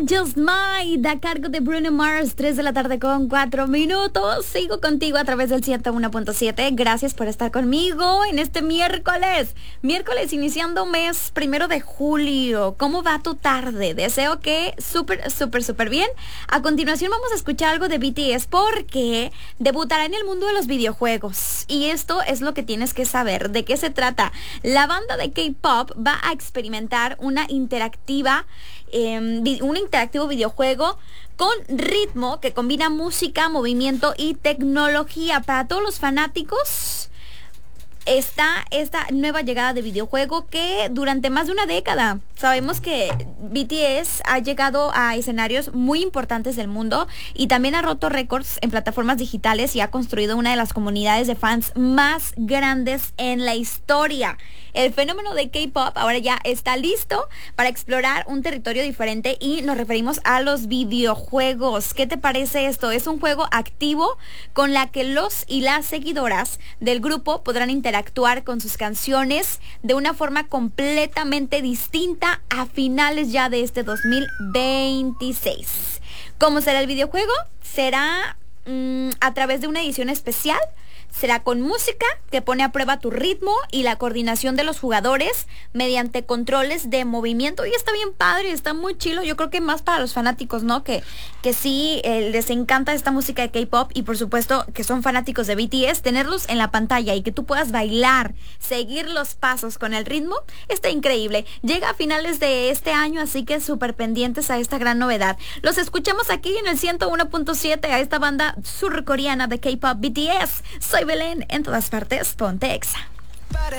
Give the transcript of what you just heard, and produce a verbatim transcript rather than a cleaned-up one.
Just Mine, a cargo de Bruno Mars, tres de la tarde con cuatro minutos. Sigo contigo a través del ciento uno punto siete. Gracias por estar conmigo en este miércoles. Miércoles iniciando mes primero de julio. ¿Cómo va tu tarde? Deseo que súper, súper, súper bien. A continuación vamos a escuchar algo de B T S porque debutará en el mundo de los videojuegos. Y esto es lo que tienes que saber. ¿De qué se trata? La banda de K-pop va a experimentar una interactiva Eh, un interactivo videojuego con ritmo que combina música, movimiento y tecnología. Para todos los fanáticos está esta nueva llegada de videojuego que durante más de una década sabemos que B T S ha llegado a escenarios muy importantes del mundo y también ha roto récords en plataformas digitales y ha construido una de las comunidades de fans más grandes en la historia. El fenómeno de K-pop ahora ya está listo para explorar un territorio diferente y nos referimos a los videojuegos. ¿Qué te parece esto? Es un juego activo con la que los y las seguidoras del grupo podrán interactuar con sus canciones de una forma completamente distinta a finales ya de este dos mil veintiséis. ¿Cómo será el videojuego? Será mmm, a través de una edición especial. Será con música que pone a prueba tu ritmo y la coordinación de los jugadores mediante controles de movimiento. Y está bien padre, está muy chilo. Yo creo que más para los fanáticos, ¿no? Que, que sí eh, les encanta esta música de K-pop y por supuesto que son fanáticos de B T S. Tenerlos en la pantalla y que tú puedas bailar, seguir los pasos con el ritmo, está increíble. Llega a finales de este año, así que súper pendientes a esta gran novedad. Los escuchamos aquí en el ciento uno punto siete a esta banda surcoreana de K-pop B T S. Soy Belén, en todas partes, ponte Exa.